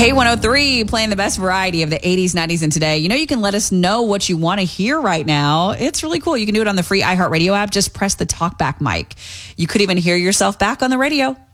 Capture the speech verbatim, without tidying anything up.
K one oh three playing the best variety of the eighties, nineties, and today. You know, you can let us know what you want to hear right now. It's really cool. You can do it on the free iHeartRadio app. Just press the talkback mic. You could even hear yourself back on the radio.